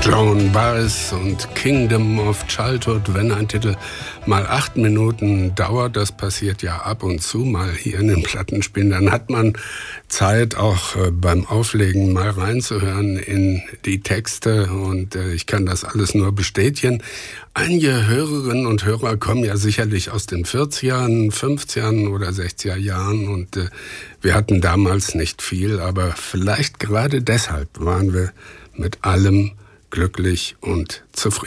Joan Baez und Kingdom of Childhood. Wenn ein Titel mal 8 Minuten dauert, das passiert ja ab und zu mal hier in den Plattenspielen, dann hat man Zeit, auch beim Auflegen mal reinzuhören in die Texte, und ich kann das alles nur bestätigen. Einige Hörerinnen und Hörer kommen ja sicherlich aus den 40ern, 50ern oder 60er Jahren, und wir hatten damals nicht viel, aber vielleicht gerade deshalb waren wir mit allem glücklich und zufrieden.